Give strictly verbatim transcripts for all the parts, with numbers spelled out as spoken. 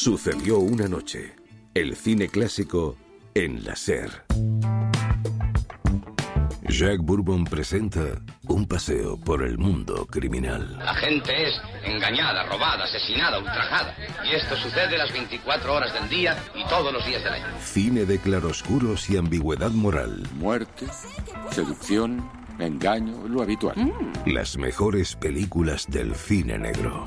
Sucedió una noche. El cine clásico en la SER. Jack Bourbon presenta un paseo por el mundo criminal. La gente es engañada, robada, asesinada, ultrajada. Y esto sucede las veinticuatro horas del día y todos los días del año. Cine de claroscuros y ambigüedad moral. Muerte, seducción, engaño, lo habitual. Mm. Las mejores películas del cine negro.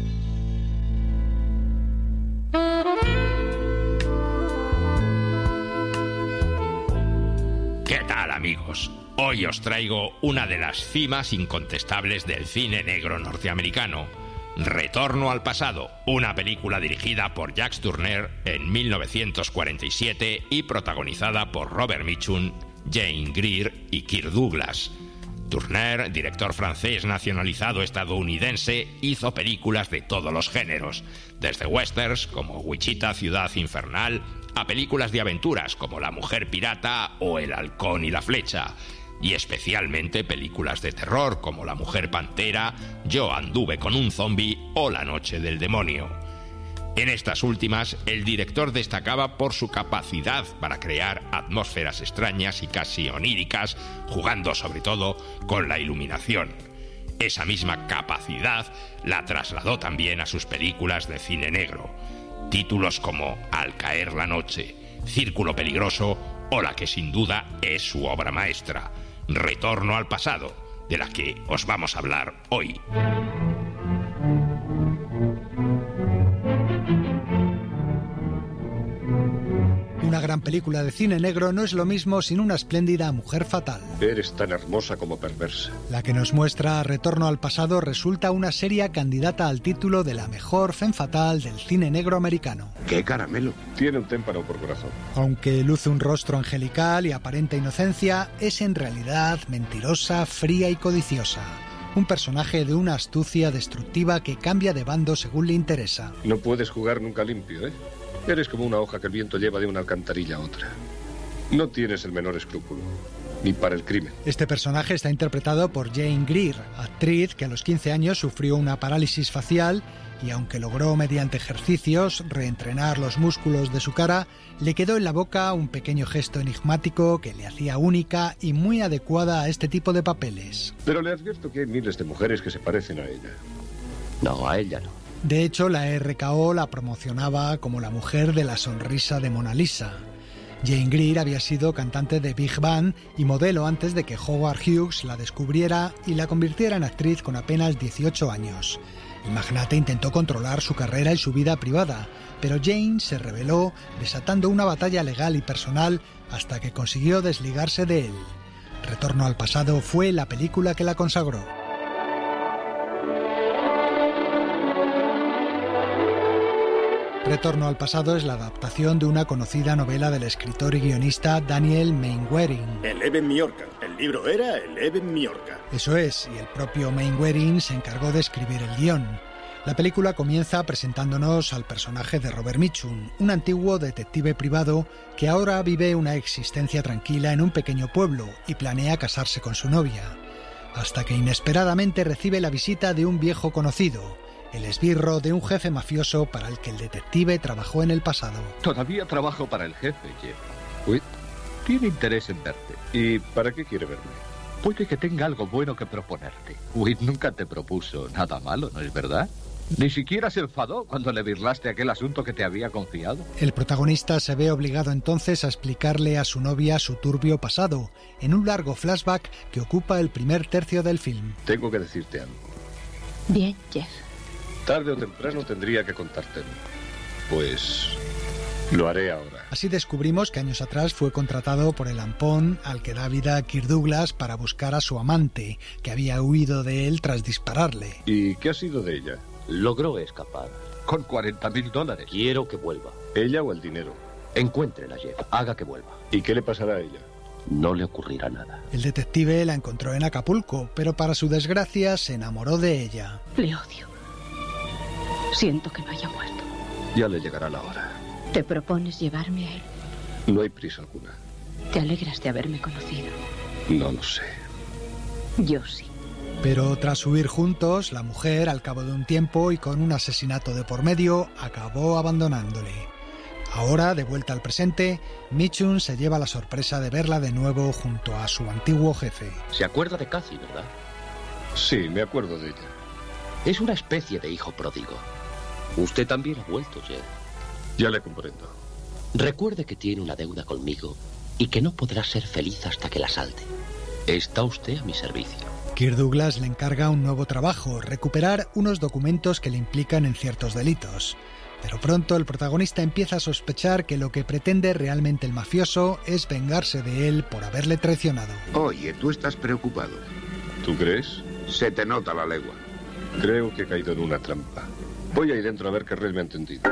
¿Qué tal, amigos? Hoy os traigo una de las cimas incontestables del cine negro norteamericano. Retorno al pasado, una película dirigida por Jacques Tourneur en mil novecientos cuarenta y siete y protagonizada por Robert Mitchum, Jane Greer y Kirk Douglas. Tourneur, director francés nacionalizado estadounidense, hizo películas de todos los géneros, desde westerns como Wichita, Ciudad Infernal, a películas de aventuras como La Mujer Pirata o El Halcón y la Flecha, y especialmente películas de terror como La Mujer Pantera, Yo anduve con un zombi o La Noche del Demonio. En estas últimas, el director destacaba por su capacidad para crear atmósferas extrañas y casi oníricas, jugando sobre todo con la iluminación. Esa misma capacidad la trasladó también a sus películas de cine negro. Títulos como Al caer la noche, Círculo peligroso o la que sin duda es su obra maestra, Retorno al pasado, de la que os vamos a hablar hoy. Una gran película de cine negro no es lo mismo sin una espléndida mujer fatal. Eres tan hermosa como perversa. La que nos muestra Retorno al pasado resulta una seria candidata al título de la mejor femme fatal del cine negro americano. ¡Qué caramelo! Tiene un témpano por corazón. Aunque luce un rostro angelical y aparenta inocencia, es en realidad mentirosa, fría y codiciosa. Un personaje de una astucia destructiva que cambia de bando según le interesa. No puedes jugar nunca limpio, ¿eh? Eres como una hoja que el viento lleva de una alcantarilla a otra. No tienes el menor escrúpulo, ni para el crimen. Este personaje está interpretado por Jane Greer, actriz que a los quince años sufrió una parálisis facial y aunque logró mediante ejercicios reentrenar los músculos de su cara, le quedó en la boca un pequeño gesto enigmático que le hacía única y muy adecuada a este tipo de papeles. Pero le advierto que hay miles de mujeres que se parecen a ella. No, a ella no. De hecho, la R K O la promocionaba como la mujer de la sonrisa de Mona Lisa. Jane Greer había sido cantante de Big Band y modelo antes de que Howard Hughes la descubriera y la convirtiera en actriz con apenas dieciocho años. El magnate intentó controlar su carrera y su vida privada, pero Jane se rebeló, desatando una batalla legal y personal hasta que consiguió desligarse de él. Retorno al pasado fue la película que la consagró. Retorno al pasado es la adaptación de una conocida novela del escritor y guionista Daniel Mainwaring. El Eben Mallorca. El libro era El Eben Mallorca. Eso es, y el propio Mainwaring se encargó de escribir el guión. La película comienza presentándonos al personaje de Robert Mitchum, un antiguo detective privado que ahora vive una existencia tranquila en un pequeño pueblo y planea casarse con su novia, hasta que inesperadamente recibe la visita de un viejo conocido, el esbirro de un jefe mafioso para el que el detective trabajó en el pasado. Todavía trabajo para el jefe, Jeff. Uy, tiene interés en verte. ¿Y para qué quiere verme? Puede que tenga algo bueno que proponerte. Witt nunca te propuso nada malo, ¿no es verdad? Ni siquiera se enfadó cuando le birlaste aquel asunto que te había confiado. El protagonista se ve obligado entonces a explicarle a su novia su turbio pasado, en un largo flashback que ocupa el primer tercio del film. Tengo que decirte algo. Bien, Jeff. Tarde o temprano tendría que contártelo. Pues lo haré ahora. Así descubrimos que años atrás fue contratado por el Ampón al que da vida Kirk Douglas para buscar a su amante, que había huido de él tras dispararle. ¿Y qué ha sido de ella? Logró escapar. Con cuarenta mil dólares. Quiero que vuelva. ¿Ella o el dinero? Encuéntrela, Jeff. Haga que vuelva. ¿Y qué le pasará a ella? No le ocurrirá nada. El detective la encontró en Acapulco, pero para su desgracia se enamoró de ella. Le odio. Siento que no haya muerto. Ya le llegará la hora. ¿Te propones llevarme a él? No hay prisa alguna. ¿Te alegras de haberme conocido? No lo sé. Yo sí. Pero tras huir juntos, la mujer, al cabo de un tiempo y con un asesinato de por medio, acabó abandonándole. Ahora, de vuelta al presente, Mitchum se lleva la sorpresa de verla de nuevo junto a su antiguo jefe. Se acuerda de Cathy, ¿verdad? Sí, me acuerdo de ella. Es una especie de hijo pródigo. Usted también ha vuelto, Jed. Ya le comprendo. Recuerde que tiene una deuda conmigo y que no podrá ser feliz hasta que la salte. Está usted a mi servicio. Kirk Douglas le encarga un nuevo trabajo, recuperar unos documentos que le implican en ciertos delitos. Pero pronto el protagonista empieza a sospechar que lo que pretende realmente el mafioso es vengarse de él por haberle traicionado. Oye, tú estás preocupado. ¿Tú crees? Se te nota la legua. Creo que he caído en una trampa. Voy ahí dentro a ver qué Red me ha entendido.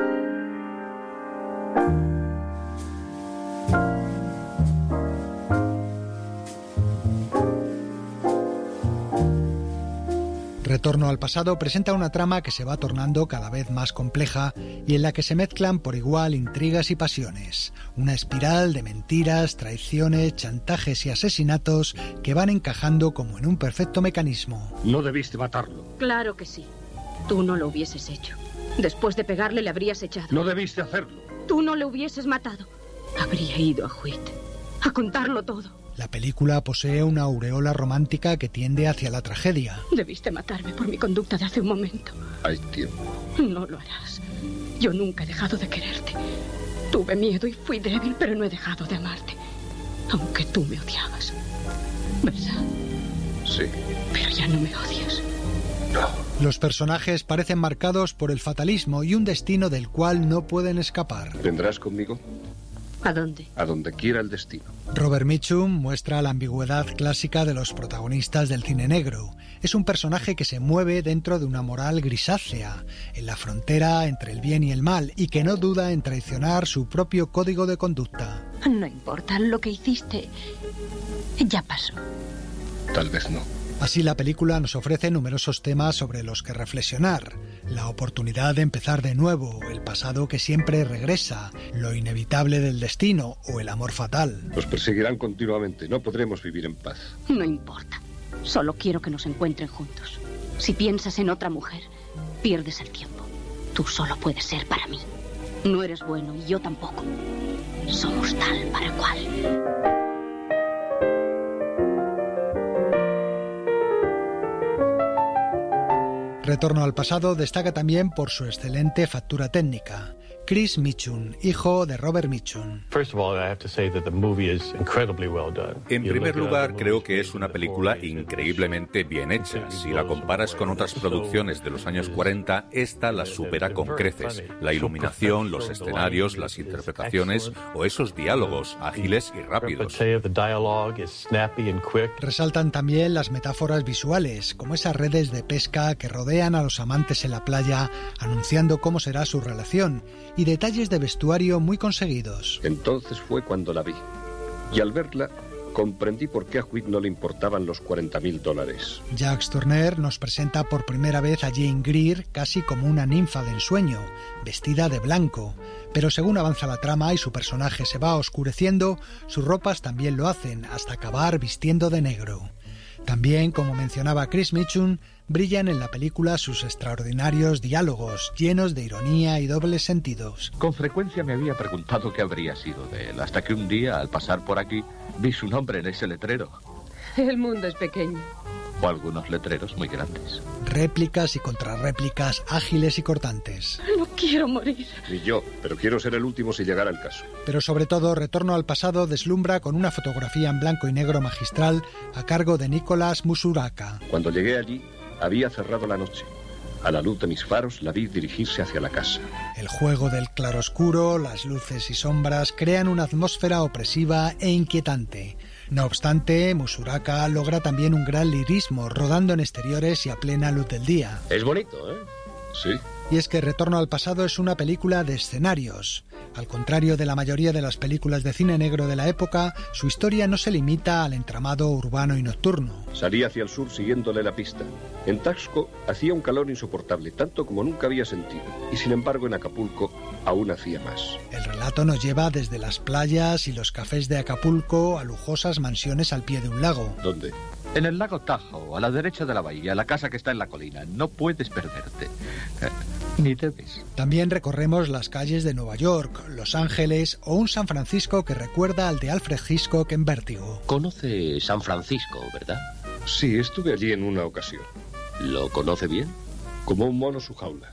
Retorno al pasado presenta una trama que se va tornando cada vez más compleja y en la que se mezclan por igual intrigas y pasiones. Una espiral de mentiras, traiciones, chantajes y asesinatos que van encajando como en un perfecto mecanismo. No debiste matarlo. Claro que sí. Tú no lo hubieses hecho. Después de pegarle le habrías echado. No debiste hacerlo. Tú no le hubieses matado. Habría ido a Whit a contarlo todo. La película posee una aureola romántica que tiende hacia la tragedia. Debiste matarme por mi conducta de hace un momento. Hay tiempo. No lo harás. Yo nunca he dejado de quererte. Tuve miedo y fui débil, pero no he dejado de amarte. Aunque tú me odiabas. ¿Verdad? Sí. Pero ya no me odias. No. Los personajes parecen marcados por el fatalismo y un destino del cual no pueden escapar. ¿Vendrás conmigo? ¿A dónde? A donde quiera el destino. Robert Mitchum muestra la ambigüedad clásica de los protagonistas del cine negro. Es un personaje que se mueve dentro de una moral grisácea, en la frontera entre el bien y el mal, y que no duda en traicionar su propio código de conducta. No importa, lo que hiciste ya pasó. Tal vez no. Así la película nos ofrece numerosos temas sobre los que reflexionar. La oportunidad de empezar de nuevo, el pasado que siempre regresa, lo inevitable del destino o el amor fatal. Nos perseguirán continuamente, no podremos vivir en paz. No importa, solo quiero que nos encuentren juntos. Si piensas en otra mujer, pierdes el tiempo. Tú solo puedes ser para mí. No eres bueno y yo tampoco. Somos tal para cual. Retorno al pasado destaca también por su excelente factura técnica. Chris Mitchum, hijo de Robert Mitchum. En primer lugar, creo que es una película increíblemente bien hecha. Si la comparas con otras producciones de los años cuarenta, esta la supera con creces. La iluminación, los escenarios, las interpretaciones o esos diálogos ágiles y rápidos. Resaltan también las metáforas visuales, como esas redes de pesca que rodean a los amantes en la playa, anunciando cómo será su relación, y detalles de vestuario muy conseguidos. Entonces fue cuando la vi. Y al verla, comprendí por qué a Whit no le importaban los cuarenta mil dólares. Jacques Tourneur nos presenta por primera vez a Jane Greer casi como una ninfa de ensueño, vestida de blanco. Pero según avanza la trama y su personaje se va oscureciendo, sus ropas también lo hacen, hasta acabar vistiendo de negro. También, como mencionaba Chris Mitchum, brillan en la película sus extraordinarios diálogos, llenos de ironía y dobles sentidos. Con frecuencia me había preguntado qué habría sido de él, hasta que un día, al pasar por aquí, vi su nombre en ese letrero. El mundo es pequeño. O algunos letreros muy grandes. Réplicas y contrarréplicas ágiles y cortantes. No quiero morir. Ni yo, pero quiero ser el último si llegara el caso. Pero sobre todo, Retorno al pasado deslumbra con una fotografía en blanco y negro magistral a cargo de Nicholas Musuraka. Cuando llegué allí, había cerrado la noche. A la luz de mis faros la vi dirigirse hacia la casa. El juego del claroscuro, las luces y sombras crean una atmósfera opresiva e inquietante. No obstante, Musuraka logra también un gran lirismo, rodando en exteriores y a plena luz del día. Es bonito, ¿eh? Sí. Y es que Retorno al pasado es una película de escenarios. Al contrario de la mayoría de las películas de cine negro de la época, su historia no se limita al entramado urbano y nocturno. Salí hacia el sur siguiéndole la pista. En Taxco hacía un calor insoportable, tanto como nunca había sentido. Y sin embargo en Acapulco aún hacía más. El relato nos lleva desde las playas y los cafés de Acapulco a lujosas mansiones al pie de un lago. ¿Dónde? En el lago Tahoe, a la derecha de la bahía, la casa que está en la colina. No puedes perderte. Eh, ni debes. También recorremos las calles de Nueva York, Los Ángeles o un San Francisco que recuerda al de Alfred Hitchcock en Vértigo. Conoce San Francisco, ¿verdad? Sí, estuve allí en una ocasión. ¿Lo conoce bien? Como un mono su jaula.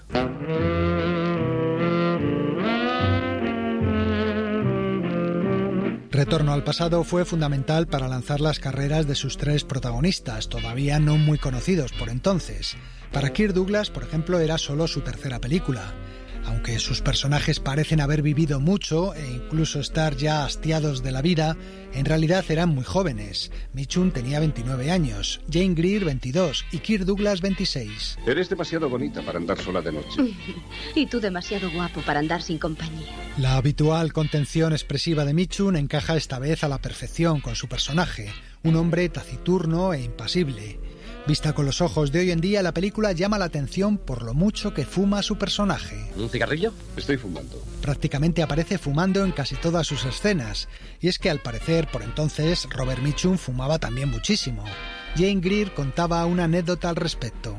Retorno al pasado fue fundamental para lanzar las carreras de sus tres protagonistas, todavía no muy conocidos por entonces. Para Kirk Douglas, por ejemplo, era solo su tercera película. Aunque sus personajes parecen haber vivido mucho e incluso estar ya hastiados de la vida, en realidad eran muy jóvenes. Mitchum tenía veintinueve años, Jane Greer veintidós y Kirk Douglas veintiséis. Eres demasiado bonita para andar sola de noche. Y tú demasiado guapo para andar sin compañía. La habitual contención expresiva de Mitchum encaja esta vez a la perfección con su personaje, un hombre taciturno e impasible. Vista con los ojos de hoy en día, la película llama la atención por lo mucho que fuma su personaje. ¿Un cigarrillo? Estoy fumando. Prácticamente aparece fumando en casi todas sus escenas. Y es que al parecer, por entonces, Robert Mitchum fumaba también muchísimo. Jane Greer contaba una anécdota al respecto.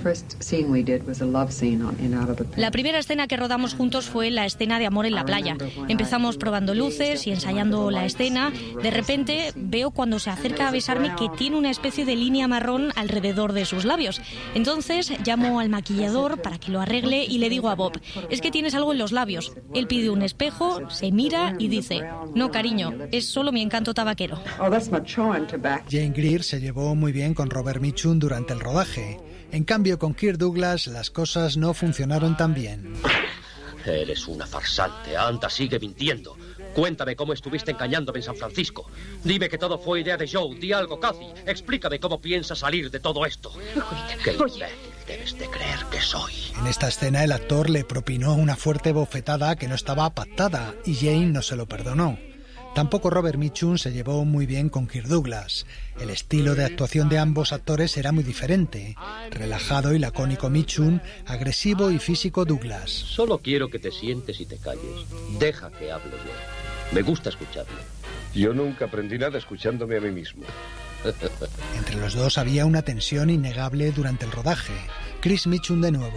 La primera escena que rodamos juntos fue la escena de amor en la playa. Empezamos probando luces y ensayando la escena. De repente veo cuando se acerca a besarme que tiene una especie de línea marrón alrededor de sus labios. Entonces llamo al maquillador para que lo arregle y le digo a Bob, es que tienes algo en los labios. Él pide un espejo, se mira y dice, no cariño, es solo mi encanto tabaquero. Jane Greer se llevó muy bien con Robert Mitchum durante el rodaje. En cambio, con Kirk Douglas las cosas no funcionaron tan bien. Eres una farsante. Anda, sigue mintiendo. Cuéntame cómo estuviste engañándome en San Francisco. Dime que todo fue idea de Joe. Di algo, Cathy. Explícame cómo piensas salir de todo esto. Qué imbécil debes de creer que soy. En esta escena el actor le propinó una fuerte bofetada que no estaba pactada y Jane no se lo perdonó. Tampoco Robert Mitchum se llevó muy bien con Kirk Douglas. El estilo de actuación de ambos actores era muy diferente. Relajado y lacónico Mitchum, agresivo y físico Douglas. Solo quiero que te sientes y te calles. Deja que hable yo. Me gusta escucharlo. Yo nunca aprendí nada escuchándome a mí mismo. Entre los dos había una tensión innegable durante el rodaje. Chris Mitchum de nuevo.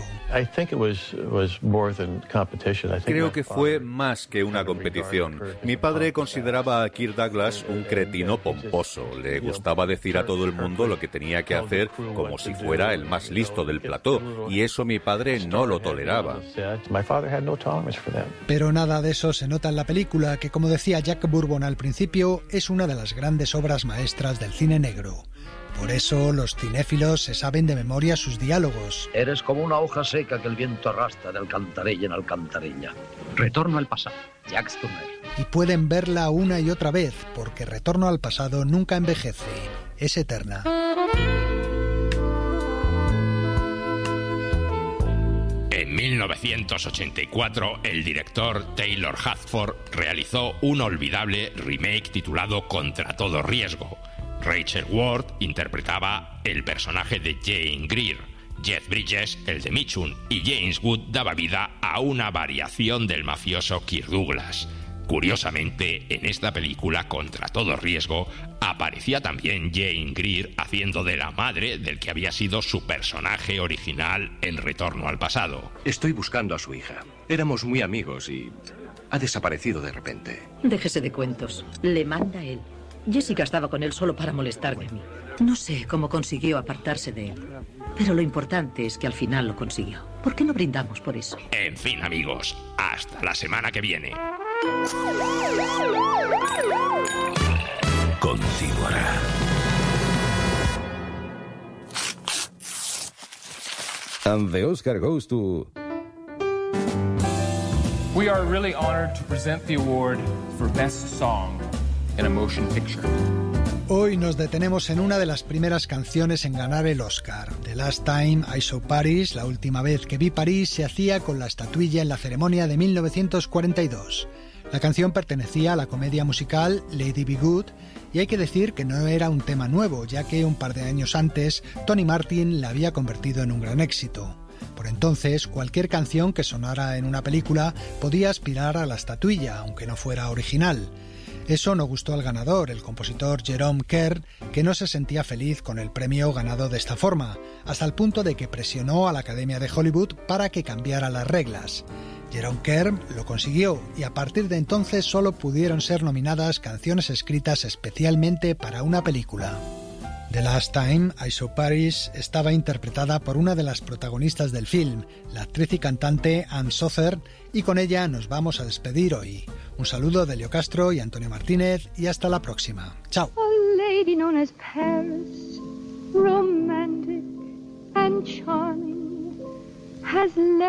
Creo que fue más que una competición. Mi padre consideraba a Kirk Douglas un cretino pomposo. Le gustaba decir a todo el mundo lo que tenía que hacer como si fuera el más listo del plató. Y eso mi padre no lo toleraba. Pero nada de eso se nota en la película, que como decía Jack Bourbon al principio, es una de las grandes obras maestras del cine negro. Por eso los cinéfilos se saben de memoria sus diálogos. Eres como una hoja seca que el viento arrastra de alcantarilla en alcantarilla. Retorno al pasado. Jacques Tourneur. Y pueden verla una y otra vez, porque Retorno al pasado nunca envejece. Es eterna. En mil novecientos ochenta y cuatro, el director Taylor Hackford realizó un olvidable remake titulado Contra todo riesgo. Rachel Ward interpretaba el personaje de Jane Greer, Jeff Bridges el de Mitchum y James Wood daba vida a una variación del mafioso Kirk Douglas. Curiosamente, en esta película, Contra todo riesgo, aparecía también Jane Greer haciendo de la madre del que había sido su personaje original en Retorno al pasado. Estoy buscando a su hija. Éramos muy amigos y ha desaparecido de repente. Déjese de cuentos. Le manda él. Jessica estaba con él solo para molestarme a mí. No sé cómo consiguió apartarse de él, pero lo importante es que al final lo consiguió. ¿Por qué no brindamos por eso? En fin, amigos, hasta la semana que viene. Continuará. And the Oscar goes to... We are really honored to present the award for Best Song in a Motion Picture. Hoy nos detenemos en una de las primeras canciones en ganar el Oscar. The Last Time I Saw Paris, la última vez que vi París, se hacía con la estatuilla en la ceremonia de mil novecientos cuarenta y dos. La canción pertenecía a la comedia musical Lady Be Good y hay que decir que no era un tema nuevo, ya que un par de años antes Tony Martin la había convertido en un gran éxito. Por entonces, cualquier canción que sonara en una película podía aspirar a la estatuilla, aunque no fuera original. Eso no gustó al ganador, el compositor Jerome Kern, que no se sentía feliz con el premio ganado de esta forma, hasta el punto de que presionó a la Academia de Hollywood para que cambiara las reglas. Jerome Kern lo consiguió y a partir de entonces solo pudieron ser nominadas canciones escritas especialmente para una película. The Last Time I Saw Paris estaba interpretada por una de las protagonistas del film, la actriz y cantante Anne Sother, y con ella nos vamos a despedir hoy. Un saludo de Leo Castro y Antonio Martínez y hasta la próxima. Chao. A lady known as Paris, romantic and charming, has left